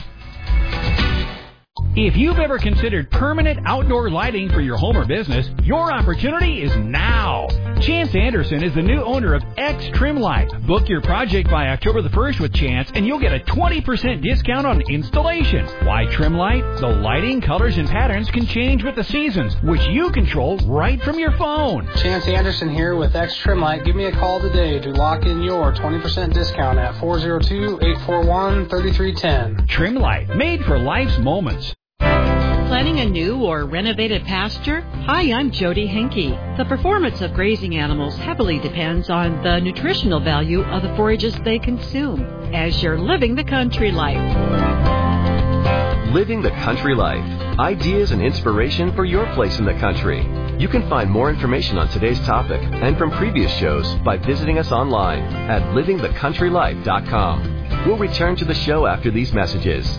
If you've ever considered permanent outdoor lighting for your home or business, your opportunity is now. Chance Anderson is the new owner of X Trim Light. Book your project by October the 1st with Chance, and you'll get a 20% discount on installation. Why Trim Light? The lighting, colors, and patterns can change with the seasons, which you control right from your phone. Chance Anderson here with X Trim Light. Give me a call today to lock in your 20% discount at 402-841-3310. Trim Light, made for life's moments. Planning a new or renovated pasture? Hi, I'm Jody Henke. The performance of grazing animals heavily depends on the nutritional value of the forages they consume as you're living the country life. Living the country life. Ideas and inspiration for your place in the country. You can find more information on today's topic and from previous shows by visiting us online at livingthecountrylife.com. We'll return to the show after these messages.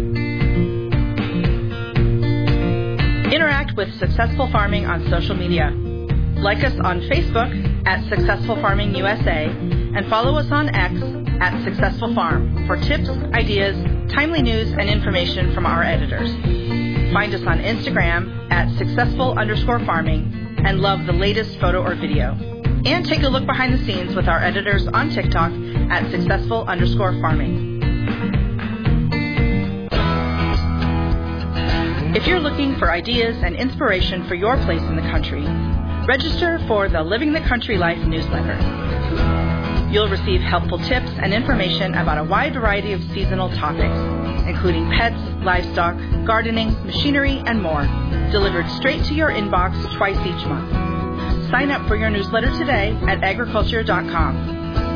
Interact with Successful Farming on social media. Like us on Facebook at Successful Farming USA and follow us on X at Successful Farm for tips, ideas, timely news, and information from our editors. Find us on Instagram at successful_farming and love the latest photo or video. And take a look behind the scenes with our editors on TikTok at successful_farming. If you're looking for ideas and inspiration for your place in the country, register for the Living the Country Life newsletter. You'll receive helpful tips and information about a wide variety of seasonal topics, including pets, livestock, gardening, machinery, and more, delivered straight to your inbox twice each month. Sign up for your newsletter today at agriculture.com.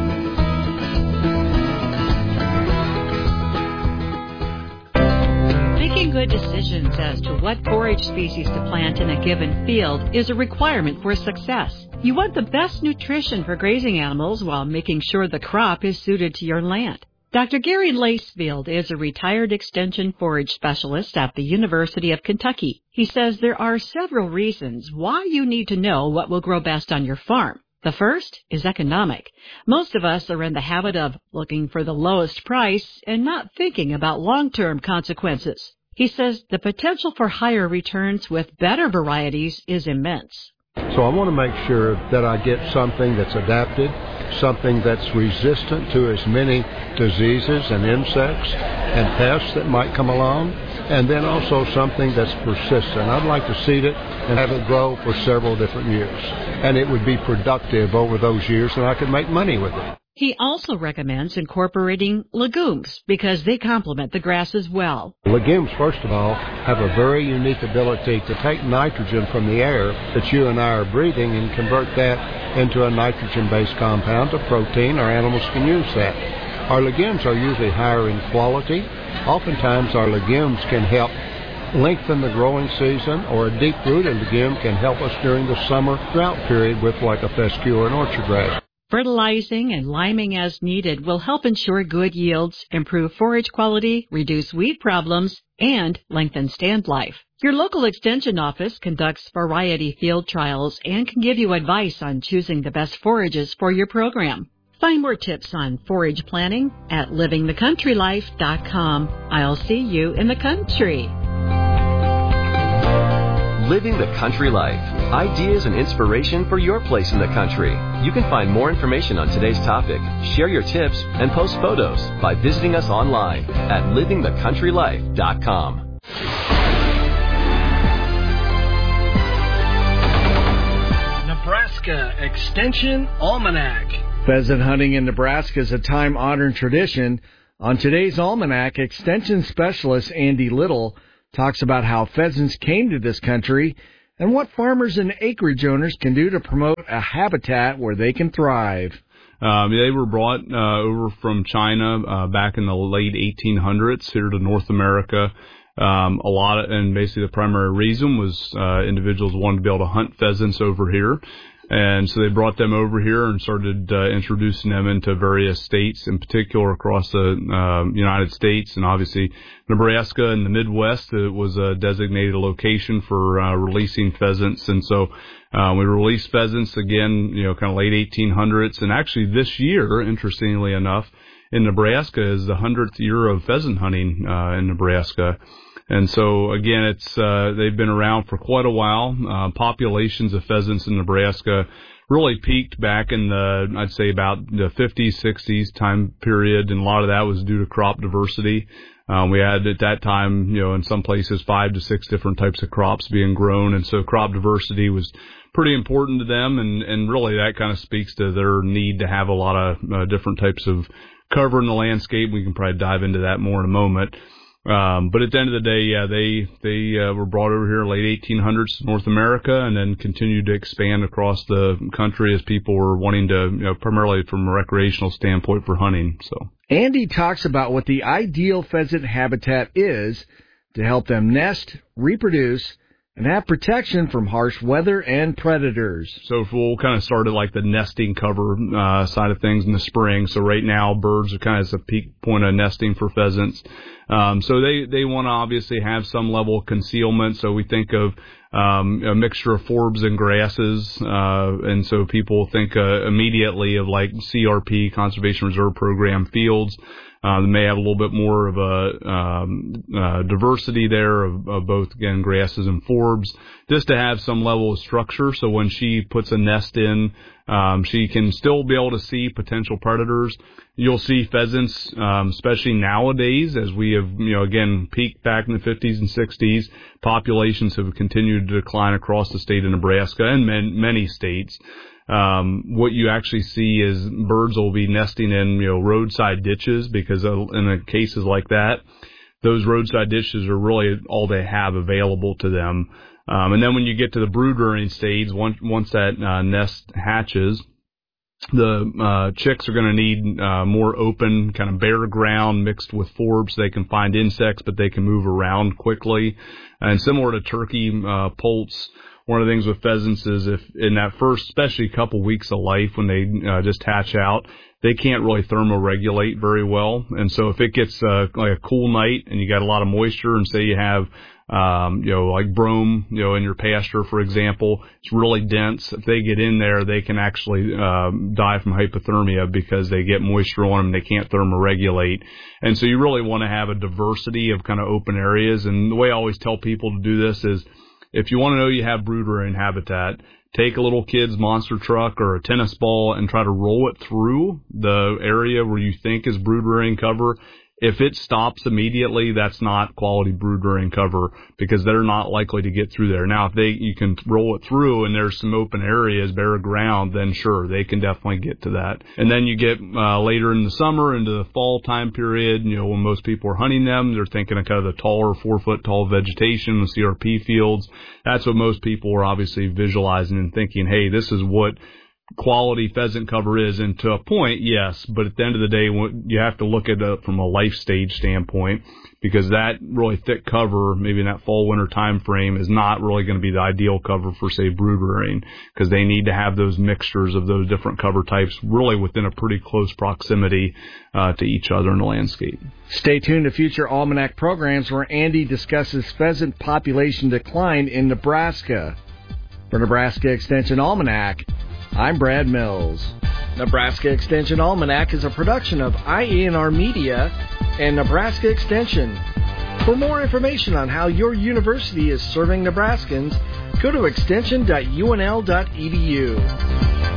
Making good decisions as to what forage species to plant in a given field is a requirement for success. You want the best nutrition for grazing animals while making sure the crop is suited to your land. Dr. Gary Lacefield is a retired extension forage specialist at the University of Kentucky. He says there are several reasons why you need to know what will grow best on your farm. The first is economic. Most of us are in the habit of looking for the lowest price and not thinking about long-term consequences. He says the potential for higher returns with better varieties is immense. So I want to make sure that I get something that's adapted, something that's resistant to as many diseases and insects and pests that might come along, and then also something that's persistent. I'd like to seed it and have it grow for several different years, and it would be productive over those years, and I could make money with it. He also recommends incorporating legumes because they complement the grasses well. Legumes, first of all, have a very unique ability to take nitrogen from the air that you and I are breathing and convert that into a nitrogen-based compound, a protein. Our animals can use that. Our legumes are usually higher in quality. Oftentimes, our legumes can help lengthen the growing season, or a deep-rooted legume can help us during the summer drought period with like a fescue or an orchard grass. Fertilizing and liming as needed will help ensure good yields, improve forage quality, reduce weed problems, and lengthen stand life. Your local extension office conducts variety field trials and can give you advice on choosing the best forages for your program. Find more tips on forage planning at livingthecountrylife.com. I'll see you in the country. Living the Country Life. Ideas and inspiration for your place in the country. You can find more information on today's topic, share your tips, and post photos by visiting us online at livingthecountrylife.com. Nebraska Extension Almanac. Pheasant hunting in Nebraska is a time-honored tradition. On today's Almanac, Extension Specialist Andy Little talks about how pheasants came to this country and what farmers and acreage owners can do to promote a habitat where they can thrive. They were brought over from China back in the late 1800s here to North America. And basically the primary reason was individuals wanted to be able to hunt pheasants over here. And so they brought them over here and started introducing them into various states, in particular across the United States. And obviously Nebraska and the Midwest, it was a designated location for releasing pheasants. And so we released pheasants again, kind of late 1800s. And actually this year, interestingly enough, in Nebraska is the 100th year of pheasant hunting in Nebraska. And so, again, they've been around for quite a while. Populations of pheasants in Nebraska really peaked back in I'd say about the 50s, 60s time period, and a lot of that was due to crop diversity. We had at that time, in some places 5 to 6 different types of crops being grown, and so crop diversity was pretty important to them, and really that kind of speaks to their need to have a lot of different types of cover in the landscape. We can probably dive into that more in a moment. But at the end of the day, they were brought over here late 1800s to North America and then continued to expand across the country as people were wanting to, primarily from a recreational standpoint for hunting. So Andy talks about what the ideal pheasant habitat is to help them nest, reproduce, and have protection from harsh weather and predators. So we'll kind of start at like the nesting cover side of things in the spring. So right now, birds are kind of at the peak point of nesting for pheasants. So they want to obviously have some level of concealment. So we think of a mixture of forbs and grasses. And so people think immediately of like CRP, Conservation Reserve Program fields. They may have a little bit more of a diversity there of both, again, grasses and forbs, just to have some level of structure. So when she puts a nest in, she can still be able to see potential predators. You'll see pheasants, especially nowadays, as we have, again, peaked back in the 50s and 60s. Populations have continued to decline across the state of Nebraska and many states. What you actually see is birds will be nesting in, roadside ditches, because in cases like that, those roadside ditches are really all they have available to them. And then when you get to the brood rearing stage, once that nest hatches, the chicks are going to need more open, kind of bare ground mixed with forbs so they can find insects, but they can move around quickly. And similar to turkey poults, one of the things with pheasants is if in that first, especially couple weeks of life when they just hatch out, they can't really thermoregulate very well. And so if it gets like a cool night and you got a lot of moisture, and say you have like brome, in your pasture, for example, it's really dense. If they get in there, they can actually die from hypothermia because they get moisture on them and they can't thermoregulate. And so you really want to have a diversity of kind of open areas. And the way I always tell people to do this is, if you want to know you have brood rearing habitat, take a little kid's monster truck or a tennis ball and try to roll it through the area where you think is brood rearing cover. If it stops immediately, that's not quality brood rearing cover because they're not likely to get through there. Now, if you can roll it through and there's some open areas, bare ground, then sure, they can definitely get to that. And then you get later in the summer into the fall time period, when most people are hunting them, they're thinking of kind of the taller 4-foot tall vegetation, the CRP fields. That's what most people are obviously visualizing and thinking, hey, this is what quality pheasant cover is, and to a point, yes, but at the end of the day, you have to look at it from a life stage standpoint, because that really thick cover, maybe in that fall winter time frame, is not really going to be the ideal cover for, say, brood rearing, because they need to have those mixtures of those different cover types really within a pretty close proximity to each other in the landscape. Stay tuned to future Almanac programs where Andy discusses pheasant population decline in Nebraska. For Nebraska Extension Almanac, I'm Brad Mills. Nebraska Extension Almanac is a production of IENR Media and Nebraska Extension. For more information on how your university is serving Nebraskans, go to extension.unl.edu.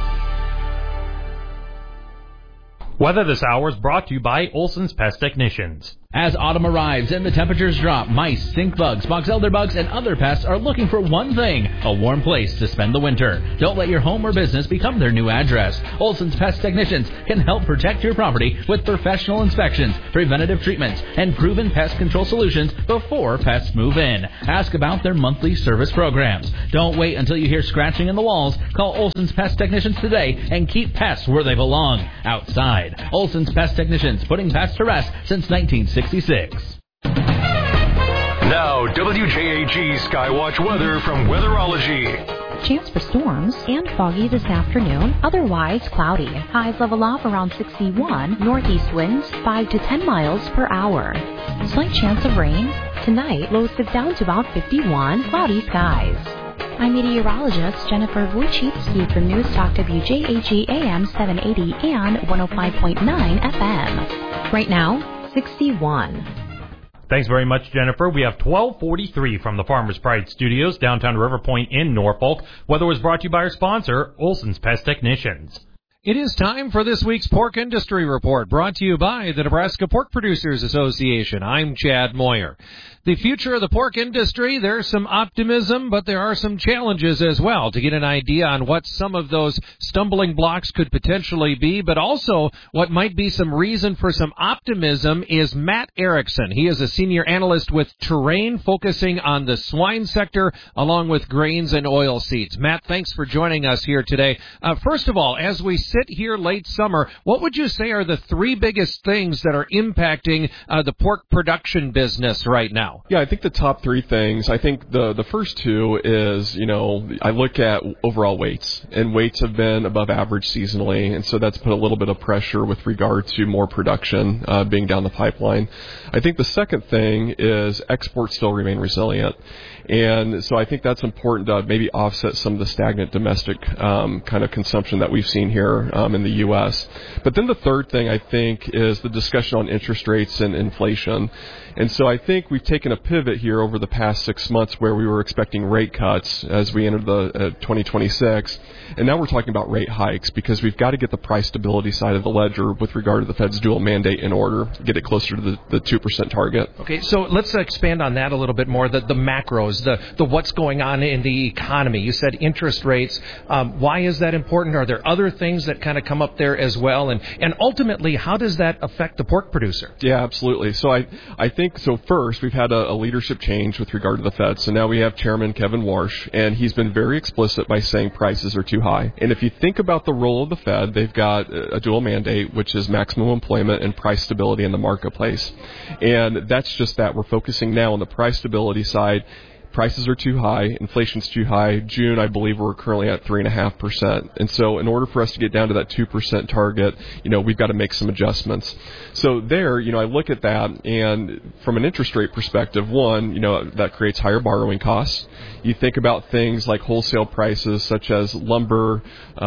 Weather this hour is brought to you by Olson's Pest Technicians. As autumn arrives and the temperatures drop, mice, stink bugs, box elder bugs, and other pests are looking for one thing: a warm place to spend the winter. Don't let your home or business become their new address. Olson's Pest Technicians can help protect your property with professional inspections, preventative treatments, and proven pest control solutions before pests move in. Ask about their monthly service programs. Don't wait until you hear scratching in the walls. Call Olson's Pest Technicians today and keep pests where they belong, outside. Olson's Pest Technicians, putting pests to rest since 1966. Now, WJAG Skywatch weather from Weatherology. Chance for storms and foggy this afternoon. Otherwise cloudy. Highs level off around 61. Northeast winds 5 to 10 miles per hour. Slight chance of rain. Tonight, lows dip down to about 51. Cloudy skies. I'm meteorologist Jennifer Wojcicki from News Talk WJAG AM 780 and 105.9 FM. Right now, 61. Thanks very much, Jennifer. We have 12:43 from the Farmers Pride Studios, downtown River Point in Norfolk. Weather was brought to you by our sponsor, Olson's Pest Technicians. It is time for this week's Pork Industry Report, brought to you by the Nebraska Pork Producers Association. I'm Chad Moyer. The future of the pork industry, there's some optimism, but there are some challenges as well. To get an idea on what some of those stumbling blocks could potentially be, but also what might be some reason for some optimism, is Matt Erickson. He is a senior analyst with Terrain, focusing on the swine sector along with grains and oilseeds. Matt, thanks for joining us here today. First of all, as we sit here late summer, what would you say are the three biggest things that are impacting the pork production business right now? Yeah, I think the top three things, I think the first two is, I look at overall weights, and weights have been above average seasonally, and so that's put a little bit of pressure with regard to more production being down the pipeline. I think the second thing is exports still remain resilient. And so I think that's important to maybe offset some of the stagnant domestic kind of consumption that we've seen here in the U.S. But then the third thing, I think, is the discussion on interest rates and inflation. And so I think we've taken a pivot here over the past 6 months where we were expecting rate cuts as we entered the 2026. And now we're talking about rate hikes because we've got to get the price stability side of the ledger with regard to the Fed's dual mandate in order to get it closer to the 2% target. Okay, so let's expand on that a little bit more, the macros, the what's going on in the economy. You said interest rates. Why is that important? Are there other things that kind of come up there as well? And ultimately, how does that affect the pork producer? Yeah, absolutely. So I think, so first, we've had a leadership change with regard to the Fed. So now we have Chairman Kevin Warsh, and he's been very explicit by saying prices are too high. And if you think about the role of the Fed, they've got a dual mandate, which is maximum employment and price stability in the marketplace. And that's just that. We're focusing now on the price stability side. Prices are too high. Inflation's too high. June, I believe we're currently at 3.5%. And so in order for us to get down to that 2% target, we've got to make some adjustments. So there, I look at that, and from an interest rate perspective, one, that creates higher borrowing costs. You think about things like wholesale prices such as lumber,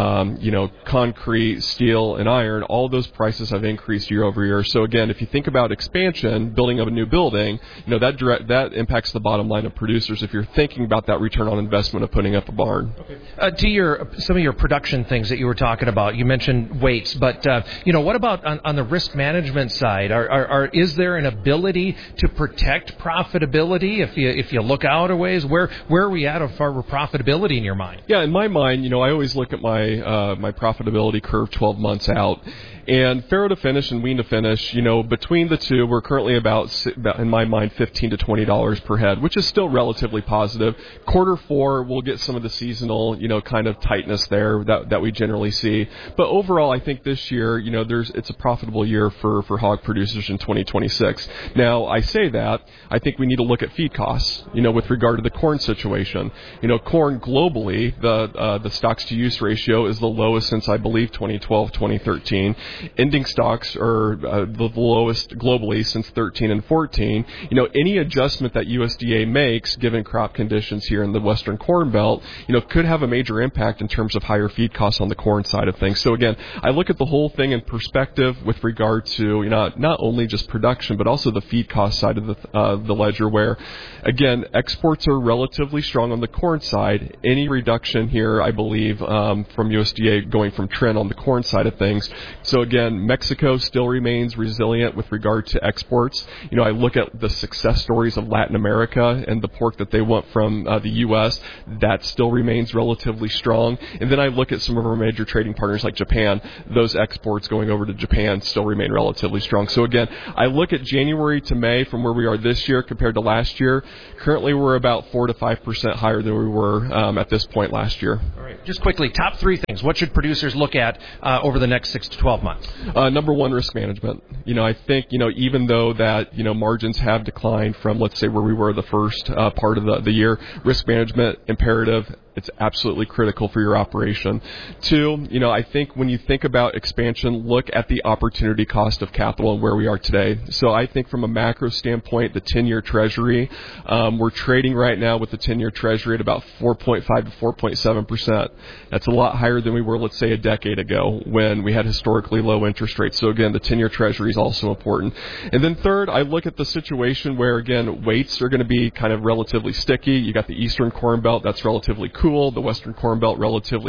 concrete, steel, and iron. All of those prices have increased year over year. So again, if you think about expansion, building of a new building, that impacts the bottom line of producers dollars if you're thinking about that return on investment of putting up a barn. To some of your production things that you were talking about, you mentioned weights, but what about on the risk management side? Is there an ability to protect profitability if you look out a ways? Where are we at as far as profitability in your mind? Yeah, in my mind, I always look at my my profitability curve 12 months out. And farrow to finish and wean to finish, between the two, we're currently about, in my mind, $15 to $20 per head, which is still relatively positive. Quarter 4, we'll get some of the seasonal, kind of tightness there that we generally see. But overall, I think this year, it's a profitable year for hog producers in 2026. Now, I say that, I think we need to look at feed costs, with regard to the corn situation. Corn globally, the stocks to use ratio is the lowest since, I believe, 2012, 2013. Ending stocks are the lowest globally since 13 and 14. Any adjustment that USDA makes, given crop conditions here in the Western Corn Belt, could have a major impact in terms of higher feed costs on the corn side of things. So again, I look at the whole thing in perspective with regard to not only just production but also the feed cost side of the ledger, where again exports are relatively strong on the corn side. Any reduction here, I believe, from USDA going from trend on the corn side of things. So again, Mexico still remains resilient with regard to exports. I look at the success stories of Latin America and the pork that they want from the U.S. That still remains relatively strong. And then I look at some of our major trading partners like Japan. Those exports going over to Japan still remain relatively strong. So again, I look at January to May from where we are this year compared to last year. Currently, we're about 4 to 5% higher than we were at this point last year. All right. Just quickly, top 3 things. What should producers look at over the next 6 to 12 months? Number 1, risk management. I think, even though that, margins have declined from, let's say, where we were the first part of the year, risk management imperative. It's absolutely critical for your operation. 2, I think when you think about expansion, look at the opportunity cost of capital and where we are today. So I think from a macro standpoint, the 10-year Treasury, we're trading right now with the 10-year Treasury at about 4.5 to 4.7%. That's a lot higher than we were, let's say, a decade ago when we had historically low interest rates. So again, the 10-year Treasury is also important. And then 3rd, I look at the situation where, again, weights are going to be kind of relatively sticky. You got the Eastern Corn Belt, that's relatively cool. The Western Corn Belt, relatively